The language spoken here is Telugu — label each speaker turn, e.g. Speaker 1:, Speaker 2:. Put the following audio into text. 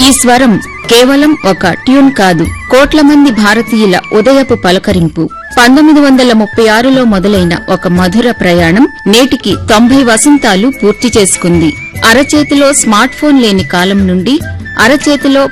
Speaker 1: ఈ స్వరం కేవలం ఒక ట్యూన్ కాదు, కోట్ల మంది భారతీయుల ఉదయపు పలకరింపు. 1936లో మొదలైన ఒక మధుర ప్రయాణం నేటికి 90 వసంతాలు పూర్తి చేసుకుంది. అరచేతిలో స్మార్ట్ ఫోన్ లేని కాలం నుండి అరచేతిలో